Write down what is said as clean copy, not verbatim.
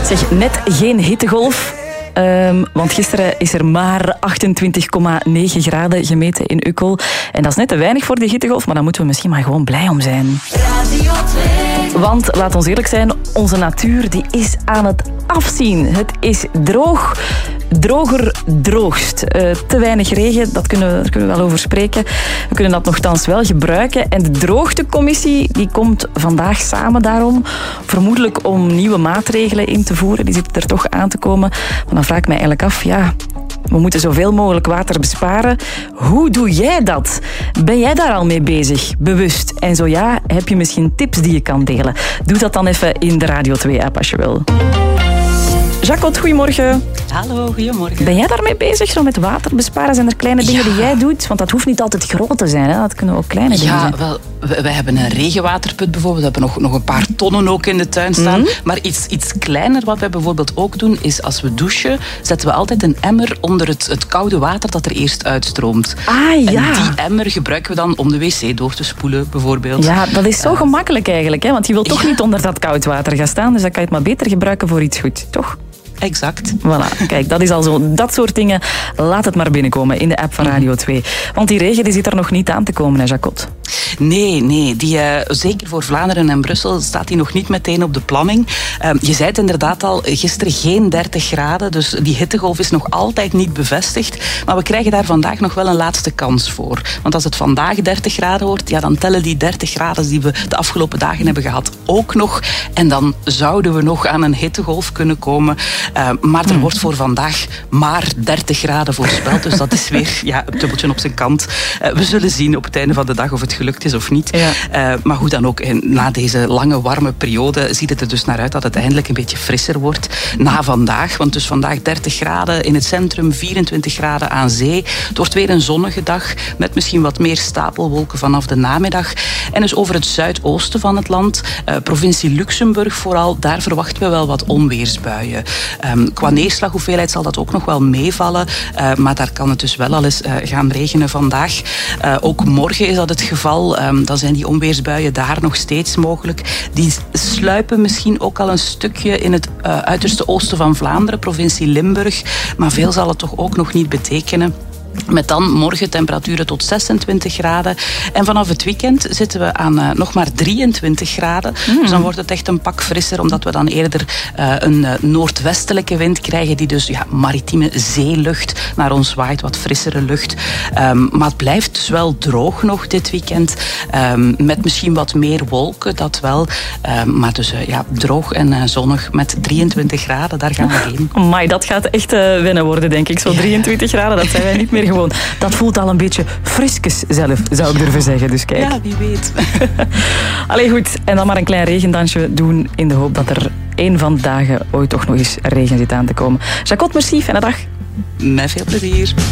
Zeg, net geen hittegolf. Want gisteren is er maar 28,9 graden gemeten in Ukkel. En dat is net te weinig voor die hittegolf, maar daar moeten we misschien maar gewoon blij om zijn. Radio 2. Want, laat ons eerlijk zijn, onze natuur die is aan het afzien. Het is droog. Droger droogst. Te weinig regen, daar kunnen we wel over spreken. We kunnen dat nogthans wel gebruiken. En de droogtecommissie die komt vandaag samen daarom. Vermoedelijk om nieuwe maatregelen in te voeren. Die zitten er toch aan te komen. Maar dan vraag ik mij eigenlijk af, ja, we moeten zoveel mogelijk water besparen. Hoe doe jij dat? Ben jij daar al mee bezig? Bewust? En zo ja, heb je misschien tips die je kan delen? Doe dat dan even in de Radio 2-app als je wil. Jacot, goedemorgen. Hallo, goedemorgen. Ben jij daarmee bezig, zo met water besparen? Zijn er kleine dingen die jij doet? Want dat hoeft niet altijd groot te zijn, hè? Dat kunnen ook kleine dingen zijn. Ja, wel, wij hebben een regenwaterput bijvoorbeeld. We hebben nog een paar tonnen ook in de tuin staan. Maar iets kleiner wat wij bijvoorbeeld ook doen, is als we douchen, zetten we altijd een emmer onder het koude water dat er eerst uitstroomt. Ah, ja. En die emmer gebruiken we dan om de wc door te spoelen, bijvoorbeeld. Ja, dat is zo gemakkelijk eigenlijk, hè? Want je wilt toch niet onder dat koud water gaan staan, dus dan kan je het maar beter gebruiken voor iets goed, toch? Exact. Voilà, kijk, dat is al zo. Dat soort dingen, laat het maar binnenkomen in de app van Radio 2. Want die regen die zit er nog niet aan te komen, hè, Jacot? Nee. Zeker voor Vlaanderen en Brussel staat die nog niet meteen op de planning. Je zei het inderdaad al, gisteren geen 30 graden, dus die hittegolf is nog altijd niet bevestigd. Maar we krijgen daar vandaag nog wel een laatste kans voor. Want als het vandaag 30 graden wordt, ja, dan tellen die 30 graden die we de afgelopen dagen hebben gehad ook nog. En dan zouden we nog aan een hittegolf kunnen komen. Maar er wordt voor vandaag maar 30 graden voorspeld. Dus dat is weer een dubbeltje op zijn kant. We zullen zien op het einde van de dag of het gelukt is of niet. Ja. Maar hoe dan ook, na deze lange warme periode ziet het er dus naar uit dat het eindelijk een beetje frisser wordt na vandaag. Want dus vandaag 30 graden in het centrum, 24 graden aan zee. Het wordt weer een zonnige dag met misschien wat meer stapelwolken vanaf de namiddag. En dus over het zuidoosten van het land, provincie Luxemburg vooral, daar verwachten we wel wat onweersbuien. Qua neerslaghoeveelheid zal dat ook nog wel meevallen. Maar daar kan het dus wel al eens gaan regenen vandaag. Ook morgen is dat het geval. Dan zijn die onweersbuien daar nog steeds mogelijk. Die sluipen misschien ook al een stukje in het uiterste oosten van Vlaanderen, provincie Limburg. Maar veel zal het toch ook nog niet betekenen. Met dan morgen temperaturen tot 26 graden. En vanaf het weekend zitten we aan nog maar 23 graden. Dus dan wordt het echt een pak frisser, omdat we dan eerder een noordwestelijke wind krijgen die dus maritieme zeelucht naar ons waait, wat frissere lucht. Maar het blijft dus wel droog nog dit weekend. Met misschien wat meer wolken, dat wel. Maar dus droog en zonnig met 23 graden, daar gaan we heen. Amai, dat gaat echt wennen worden, denk ik. Zo 23 graden, dat zijn wij niet meer gewoon. Dat voelt al een beetje friskes zelf, zou ik durven zeggen. Dus kijk. Ja, wie weet. Allee, goed. En dan maar een klein regendansje doen in de hoop dat er een van de dagen ooit toch nog eens regen zit aan te komen. Jacot, merci. Fijne dag. Met veel plezier.